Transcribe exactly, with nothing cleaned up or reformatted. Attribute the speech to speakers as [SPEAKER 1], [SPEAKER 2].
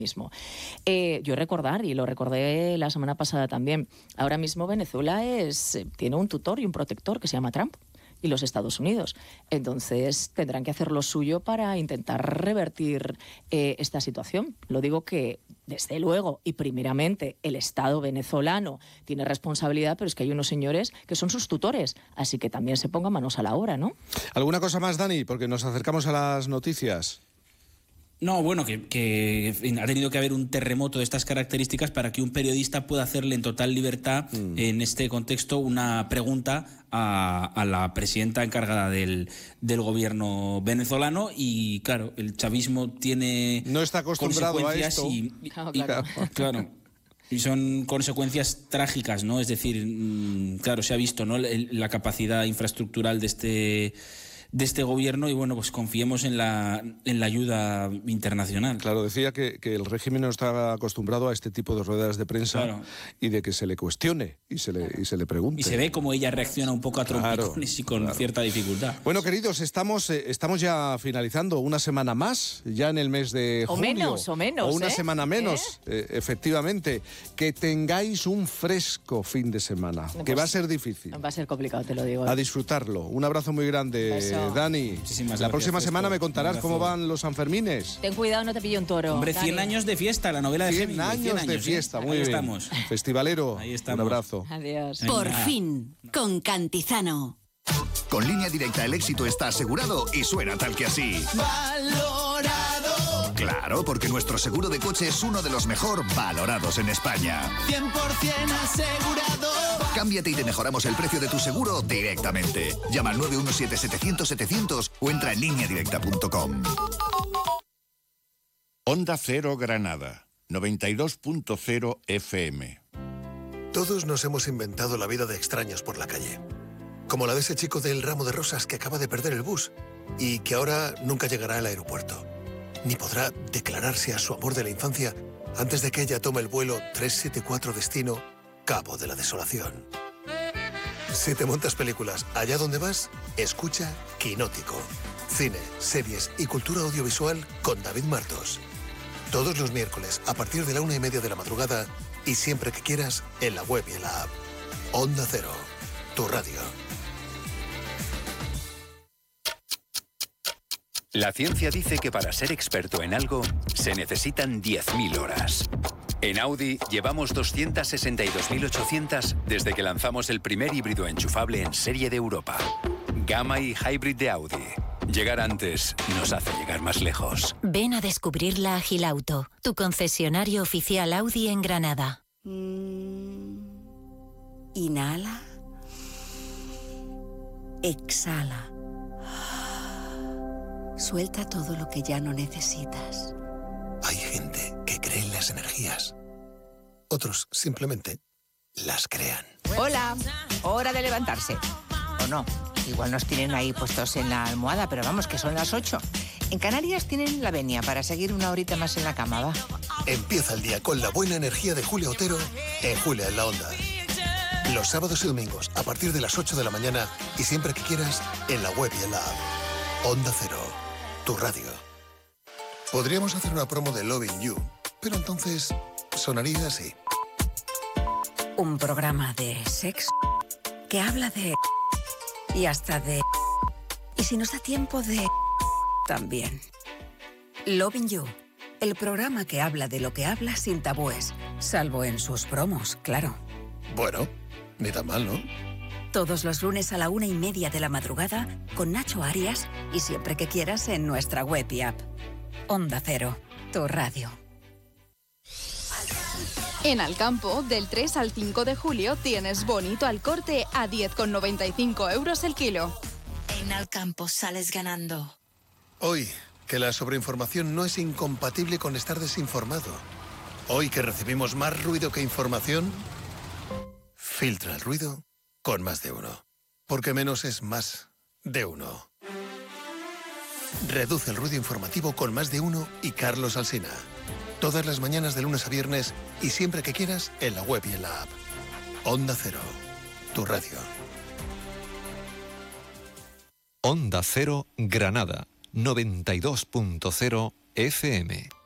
[SPEAKER 1] mismo. Eh, yo recordar, y lo recordé la semana pasada también, ahora mismo Venezuela es, tiene un tutor y un protector que se llama Trump y los Estados Unidos. Entonces tendrán que hacer lo suyo para intentar revertir eh, esta situación. Lo digo que, desde luego, y primeramente, el Estado venezolano tiene responsabilidad, pero es que hay unos señores que son sus tutores, así que también se pongan manos a la obra, ¿no?
[SPEAKER 2] ¿Alguna cosa más, Dani? Porque nos acercamos a las noticias.
[SPEAKER 3] No, bueno, que, que en fin, ha tenido que haber un terremoto de estas características para que un periodista pueda hacerle en total libertad, mm. en este contexto, una pregunta a, a la presidenta encargada del, del gobierno venezolano. Y claro, el chavismo tiene
[SPEAKER 2] no está acostumbrado a esto.
[SPEAKER 3] Y, y,
[SPEAKER 1] claro, claro.
[SPEAKER 3] Y, claro. Y son consecuencias trágicas, ¿no? Es decir, claro, se ha visto, ¿no?, la capacidad infraestructural de este de este gobierno, y bueno, pues confiemos en la en la ayuda internacional.
[SPEAKER 2] Claro, decía que, que el régimen no está acostumbrado a este tipo de ruedas de prensa, claro, y de que se le cuestione y se le, y se le pregunte.
[SPEAKER 3] Y se ve como ella reacciona un poco a trompicones, claro, y con claro. cierta dificultad.
[SPEAKER 2] Bueno, queridos, estamos, eh, estamos ya finalizando una semana más, ya en el mes de
[SPEAKER 1] o
[SPEAKER 2] junio.
[SPEAKER 1] Menos, o menos,
[SPEAKER 2] O una
[SPEAKER 1] ¿eh?
[SPEAKER 2] semana menos, ¿Eh? Eh, efectivamente. Que tengáis un fresco fin de semana, pues, que va a ser difícil.
[SPEAKER 1] Va a ser complicado, te lo digo.
[SPEAKER 2] A disfrutarlo. Un abrazo muy grande, Eso. Dani.
[SPEAKER 3] Muchísimas
[SPEAKER 2] la
[SPEAKER 3] gracias,
[SPEAKER 2] próxima
[SPEAKER 3] Festo.
[SPEAKER 2] semana me contarás cómo van los Sanfermines.
[SPEAKER 1] Ten cuidado, no te pille un toro.
[SPEAKER 3] Hombre, cien
[SPEAKER 1] Dani.
[SPEAKER 3] años de fiesta, la novela de
[SPEAKER 2] cien
[SPEAKER 3] Hemingway.
[SPEAKER 2] años
[SPEAKER 3] cien años
[SPEAKER 2] de fiesta,
[SPEAKER 3] ¿eh?
[SPEAKER 2] muy
[SPEAKER 3] Ahí
[SPEAKER 2] bien.
[SPEAKER 3] Estamos.
[SPEAKER 2] Festivalero,
[SPEAKER 3] Ahí estamos.
[SPEAKER 2] Un abrazo.
[SPEAKER 1] Adiós.
[SPEAKER 4] Por fin, con Cantizano.
[SPEAKER 5] Con Línea Directa el éxito está asegurado y suena tal que así.
[SPEAKER 6] Valorado.
[SPEAKER 5] Claro, porque nuestro seguro de coche es uno de los mejor valorados en España.
[SPEAKER 6] cien por ciento asegurado.
[SPEAKER 5] Cámbiate y te mejoramos el precio de tu seguro directamente. Llama al nueve uno siete, setecientos, setecientos o entra en línea directa punto com.
[SPEAKER 7] Onda Cero Granada, noventa y dos punto cero F M.
[SPEAKER 8] Todos nos hemos inventado la vida de extraños por la calle. Como la de ese chico del ramo de rosas que acaba de perder el bus y que ahora nunca llegará al aeropuerto. Ni podrá declararse a su amor de la infancia antes de que ella tome el vuelo trescientos setenta y cuatro destino Cabo de la Desolación. Si te montas películas allá donde vas, escucha Quinótico. Cine, series y cultura audiovisual con David Martos. Todos los miércoles a partir de la una y media de la madrugada y siempre que quieras en la web y en la app. Onda Cero, tu radio.
[SPEAKER 9] La ciencia dice que para ser experto en algo se necesitan diez mil horas. En Audi llevamos doscientas sesenta y dos mil ochocientas desde que lanzamos el primer híbrido enchufable en serie de Europa. Gamma y Hybrid de Audi. Llegar antes nos hace llegar más lejos.
[SPEAKER 4] Ven a descubrir la Agilauto, tu concesionario oficial Audi en Granada.
[SPEAKER 10] Mm. Inhala. Exhala. Suelta todo lo que ya no necesitas.
[SPEAKER 8] Hay gente que cree en las energías. Otros simplemente las crean.
[SPEAKER 11] Hola, hora de levantarse. ¿O no? Igual nos tienen ahí puestos en la almohada, pero vamos, que son las ocho. En Canarias tienen la venia para seguir una horita más en la cama, va.
[SPEAKER 8] Empieza el día con la buena energía de Julia Otero en Julia en la Onda. Los sábados y domingos a partir de las ocho de la mañana y siempre que quieras en la web y en la app. Onda Cero, tu radio. Podríamos hacer una promo de Loving You, pero entonces sonaría así.
[SPEAKER 10] Un programa de sexo que habla de... y hasta de... y si nos da tiempo de... también. Loving You, el programa que habla de lo que habla sin tabúes, salvo en sus promos, claro.
[SPEAKER 8] Bueno, ni tan mal, ¿no?
[SPEAKER 10] Todos los lunes a la una y media de la madrugada con Nacho Arias y siempre que quieras en nuestra web y app. Onda Cero, tu radio.
[SPEAKER 12] En Alcampo, del tres al cinco de julio, tienes bonito al corte a diez con noventa y cinco euros el kilo.
[SPEAKER 13] En Alcampo sales ganando.
[SPEAKER 8] Hoy, que la sobreinformación no es incompatible con estar desinformado. Hoy que recibimos más ruido que información, filtra el ruido con Más de Uno. Porque menos es más de uno. Reduce el ruido informativo con Más de Uno y Carlos Alsina. Todas las mañanas de lunes a viernes y siempre que quieras en la web y en la app. Onda Cero, tu radio.
[SPEAKER 14] Onda Cero Granada, noventa y dos punto cero F M.